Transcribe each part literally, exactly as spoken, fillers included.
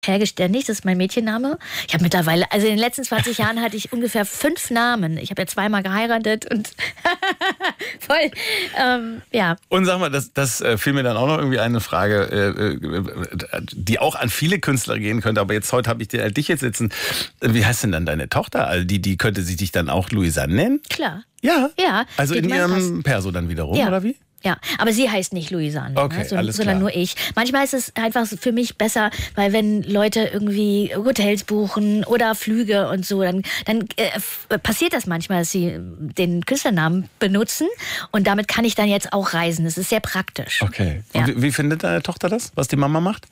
Helge Ständig, das ist mein Mädchenname. Ich habe mittlerweile, also in den letzten zwanzig Jahren hatte ich ungefähr fünf Namen. Ich habe ja zweimal geheiratet und voll, ähm, ja. Und sag mal, das, das äh, fiel mir dann auch noch irgendwie eine Frage, äh, die auch an viele Künstler gehen könnte, aber jetzt heute habe ich dir, äh, dich jetzt sitzen. Wie heißt denn dann deine Tochter? Also die, die könnte sie dich dann auch Louisanne nennen? Klar. Ja? Ja. Also in ihrem Perso dann wiederum, ja. oder wie? Ja, aber sie heißt nicht Louisanne, okay, ne, so, alles sondern klar. nur ich. Manchmal ist es einfach für mich besser, weil wenn Leute irgendwie Hotels buchen oder Flüge und so, dann, dann äh, passiert das manchmal, dass sie den Künstlernamen benutzen und damit kann ich dann jetzt auch reisen. Das ist sehr praktisch. Okay. Ja. Und wie, wie findet deine Tochter das, was die Mama macht?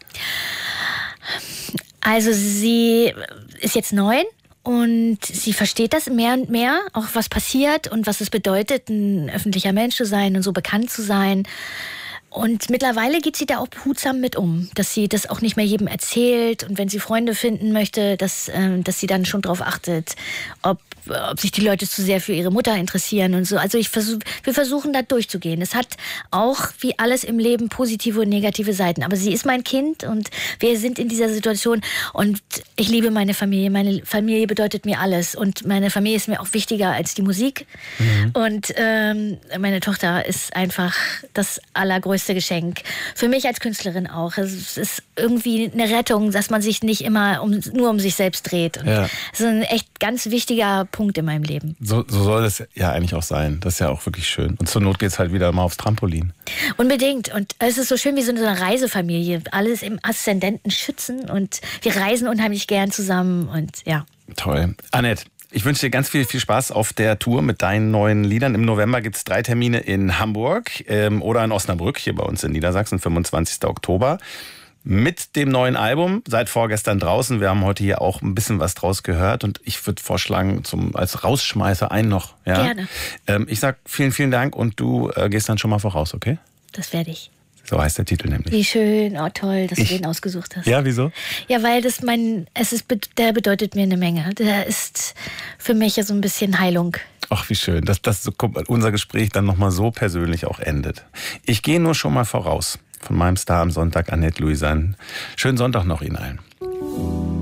Also sie ist jetzt neun. Und sie versteht das mehr und mehr, auch was passiert und was es bedeutet, ein öffentlicher Mensch zu sein und so bekannt zu sein. Und mittlerweile geht sie da auch behutsam mit um, dass sie das auch nicht mehr jedem erzählt und wenn sie Freunde finden möchte, dass, äh, dass sie dann schon darauf achtet, ob, ob sich die Leute zu sehr für ihre Mutter interessieren und so. Also ich versuch, wir versuchen da durchzugehen. Es hat auch, wie alles im Leben, positive und negative Seiten. Aber sie ist mein Kind und wir sind in dieser Situation und ich liebe meine Familie. Meine Familie bedeutet mir alles und meine Familie ist mir auch wichtiger als die Musik. Mhm. Und ähm, meine Tochter ist einfach das allergrößte Geschenk. Für mich als Künstlerin auch. Es ist irgendwie eine Rettung, dass man sich nicht immer um, nur um sich selbst dreht. Und ja. Das ist ein echt ganz wichtiger Punkt in meinem Leben. So, so soll es ja eigentlich auch sein. Das ist ja auch wirklich schön. Und zur Not geht es halt wieder mal aufs Trampolin. Unbedingt. Und es ist so schön wie so eine Reisefamilie. Alles im Aszendenten schützen und wir reisen unheimlich gern zusammen und ja. Toll. Annette, ich wünsche dir ganz viel, viel Spaß auf der Tour mit deinen neuen Liedern. Im November gibt es drei Termine in Hamburg ähm, oder in Osnabrück, hier bei uns in Niedersachsen, fünfundzwanzigsten Oktober. Mit dem neuen Album, seit vorgestern draußen. Wir haben heute hier auch ein bisschen was draus gehört und ich würde vorschlagen, zum, als Rausschmeißer einen noch. Ja? Gerne. Ähm, ich sag vielen, vielen Dank und du äh, gehst dann schon mal voraus, okay? Das werde ich. So heißt der Titel nämlich. Wie schön, oh toll, dass ich, du den ausgesucht hast. Ja, wieso? Ja, weil das mein, es ist, der bedeutet mir eine Menge. Der ist für mich ja so ein bisschen Heilung. Ach, wie schön, dass, dass unser Gespräch dann nochmal so persönlich auch endet. Ich gehe nur schon mal voraus. Von meinem Star am Sonntag, Annette Louisanne. Schönen Sonntag noch Ihnen allen.